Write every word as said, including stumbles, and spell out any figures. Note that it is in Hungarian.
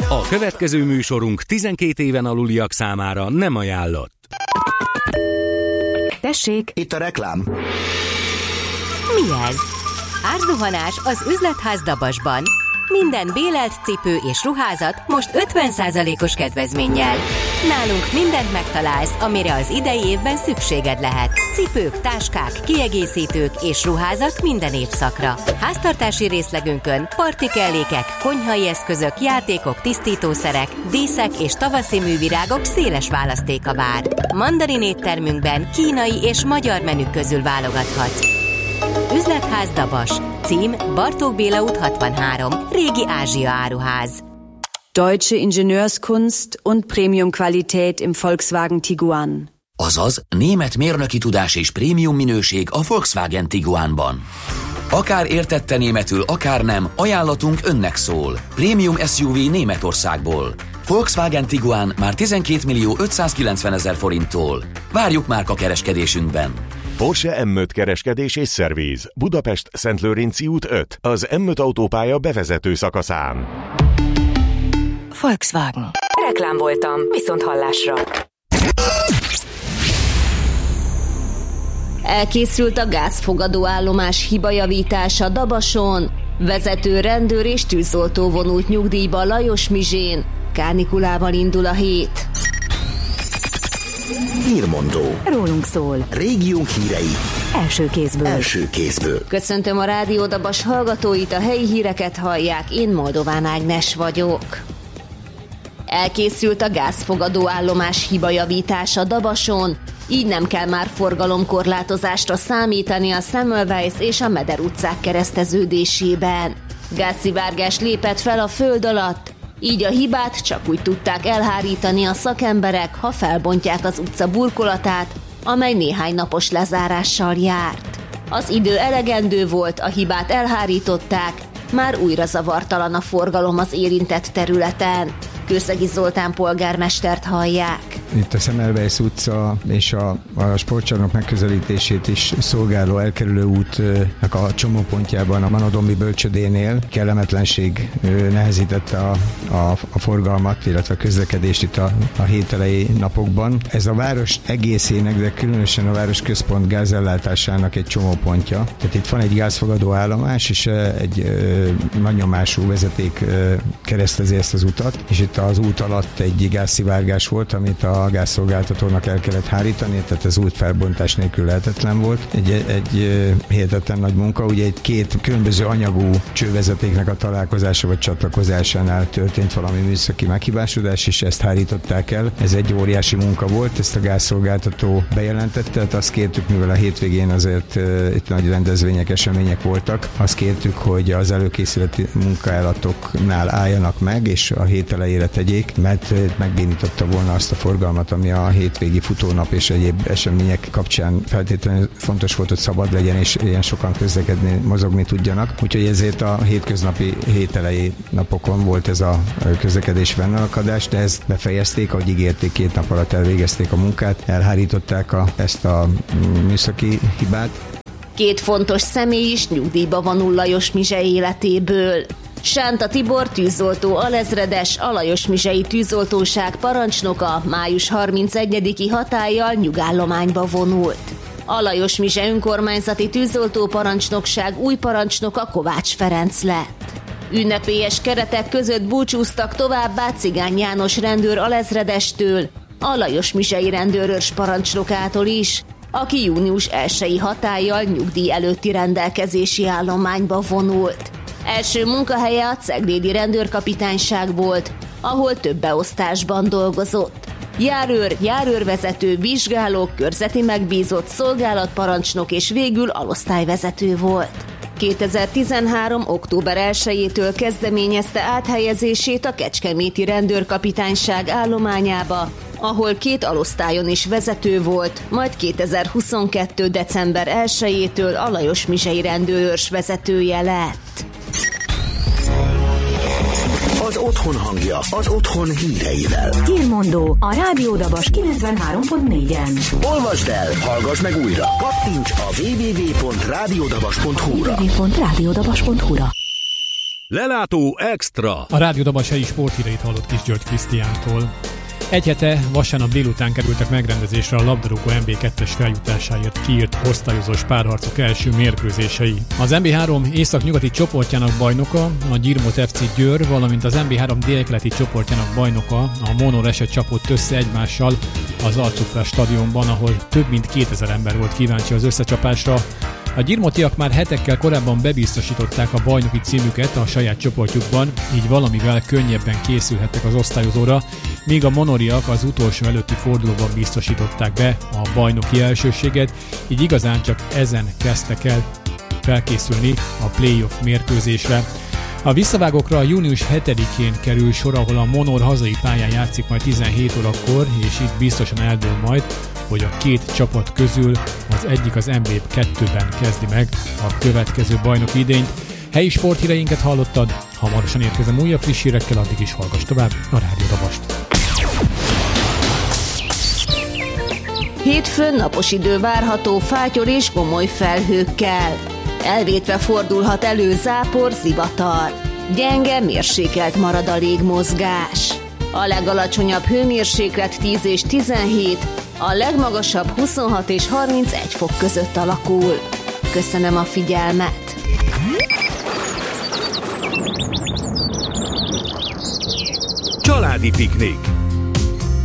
A következő műsorunk tizenkét éven aluliak számára nem ajánlott. Tessék! Itt a reklám. Mi ez? Árzuhanás az üzletház Dabasban. Minden bélelt cipő és ruházat most ötven százalékos kedvezménnyel. Nálunk mindent megtalálsz, amire az idei évben szükséged lehet. Cipők, táskák, kiegészítők és ruházat minden évszakra. Háztartási részlegünkön partikellékek, konyhai eszközök, játékok, tisztítószerek, díszek és tavaszi művirágok széles választéka vár. Mandarin éttermünkben kínai és magyar menük közül válogathatsz. Üzletház Dabas. Cím Bartók Béla út hatvanhárom. Régi Ázsia áruház. Deutsche Ingenieurskunst und Premium-Qualität im Volkswagen Tiguan. Azaz, német mérnöki tudás és prémium minőség a Volkswagen Tiguanban. Akár értette németül, akár nem, ajánlatunk önnek szól. Prémium es u vé Németországból. Volkswagen Tiguan már tizenkét millió ötszázkilencven ezer forinttól. Várjuk márka kereskedésünkben. Porsche em öt kereskedés és szerviz. Budapest Szentlőrinci út öt. Az em öt autópálya bevezető szakaszán. Volkswagen. Reklám voltam, viszont hallásra. Elkészült a gázfogadóállomás hibajavítása Dabason. Vezető rendőr és tűzoltó vonult nyugdíjba Lajosmizsén. Kánikulával indul a hét. Hírmondó. Rólunk szól. Régiónk hírei. Első kézből. Első kézből. Köszöntöm a Rádió Dabas hallgatóit, a helyi híreket hallják, én Moldován Ágnes vagyok. Elkészült a gázfogadóállomás hibajavítása Dabason, így nem kell már forgalomkorlátozásra számítani a Semmelweis és a Meder utcák kereszteződésében. Gázszivárgás lépett fel a föld alatt, így a hibát csak úgy tudták elhárítani a szakemberek, ha felbontják az utca burkolatát, amely néhány napos lezárással járt. Az idő elegendő volt, a hibát elhárították, már újra zavartalan a forgalom az érintett területen. Kőszegi Zoltán polgármestert hallják. Itt a Semmelweis utca és a, a sportcsarnok megközelítését is szolgáló elkerülő útnak a csomópontjában, a Manadombi bölcsödénél kellemetlenség nehezítette a, a, a forgalmat, illetve a közlekedést itt a, a hét elejé napokban. Ez a város egészének, de különösen a város központ gázellátásának egy csomópontja. Tehát itt van egy gázfogadó állomás, és egy ö, nagy nyomású vezeték ö, keresztezi ezt az utat, és itt az út alatt egy gázszivárgás volt, amit a gázszolgáltatónak el kellett hárítani, tehát az út felbontás nélkül lehetetlen volt. Egy, egy hihetetlen nagy munka, ugye egy két különböző anyagú csővezetéknek a találkozása vagy csatlakozásánál történt valami műszaki meghibásodás, és ezt hárították el. Ez egy óriási munka volt, ezt a gázszolgáltató bejelentette, tehát azt kértük, mivel a hétvégén azért uh, itt nagy rendezvények, események voltak, azt kértük, hogy az előkészületi munkálatoknál álljanak meg, és a hét elejére tegyék, mert megbénította volna azt a forgalmat, ami a hétvégi futónap és egyéb események kapcsán feltétlenül fontos volt, hogy szabad legyen, és ilyen sokan közlekedni, mozogni tudjanak. Úgyhogy ezért a hétköznapi hételei napokon volt ez a közlekedési fennakadás, de ezt befejezték, ahogy ígérték, két nap alatt elvégezték a munkát, elhárították a, ezt a műszaki hibát. Két fontos személy is nyugdíjba vonul Lajosmizse életéből. Sánta Tibor tűzoltó alezredes, a Lajosmizsei tűzoltóság parancsnoka május harmincegyediki hatállyal nyugállományba vonult. A Lajosmizse önkormányzati tűzoltó parancsnokság új parancsnoka Kovács Ferenc lett. Ünnepélyes keretek között búcsúztak továbbá Cigány János rendőr alezredestől, a Lajosmizsei rendőrőrs parancsnokától is, aki június elsejei hatállyal nyugdíj előtti rendelkezési állományba vonult. Első munkahelye a Ceglédi rendőrkapitányság volt, ahol több beosztásban dolgozott. Járőr, járőrvezető, vizsgáló, körzeti megbízott, szolgálatparancsnok és végül alosztályvezető volt. kétezer-tizenhárom. október elsejétől kezdeményezte áthelyezését a Kecskeméti rendőrkapitányság állományába, ahol két alosztályon is vezető volt, majd kétezer-huszonkettő. december elsejétől a Lajosmizsei rendőrőrs vezetője lett. Az otthon hangja, az otthon híreivel. Hírmondó a Rádió Dabas kilencvenhárom pont négyen. Olvasd el, hallgass meg újra. Kattints a double-u double-u double-u pont rádiódabas pont hu-ra. double-u double-u double-u pont rádiódabas pont hu-ra. Lelátó Extra. A Rádió Dabas helyi sporthíreit hallott Kis György Krisztiántól. Egy hete vasárnap délután kerültek megrendezésre a labdarúgó en bé kettes feljutásáért kiírt osztályozós párharcok első mérkőzései. Az en bé három északnyugati csoportjának bajnoka, a Gyirmot ef cé Győr, valamint az en bé három délkeleti csoportjának bajnoka, a Monor eset csapott össze egymással az Alcufrás stadionban, ahol több mint kétezer ember volt kíváncsi az összecsapásra. A gyirmotiak már hetekkel korábban bebiztosították a bajnoki címüket a saját csoportjukban, így valamivel könnyebben készülhettek az osztályozóra, míg a monoriak az utolsó előtti fordulóban biztosították be a bajnoki elsőséget, így igazán csak ezen kezdtek el felkészülni a playoff mérkőzésre. A visszavágókra a június hetedikén kerül sor, ahol a Monor hazai pályán játszik majd tizenhét órakor, és itt biztosan eldől majd, hogy a két csapat közül az egyik az en bé kettőben kezdi meg a következő bajnoki idényt. Helyi sporthíreinket hallottad, hamarosan érkezem újabb friss hírekkel, addig is hallgass tovább a Rádió Dabast. Hétfőn napos idő várható fátyor és gomoly felhőkkel. Elvétve fordulhat elő zápor, zivatar. Gyenge, mérsékelt marad a légmozgás. A legalacsonyabb hőmérséklet tíz és tizenhét, a legmagasabb huszonhat és harmincegy fok között alakul. Köszönöm a figyelmet! Családi piknik.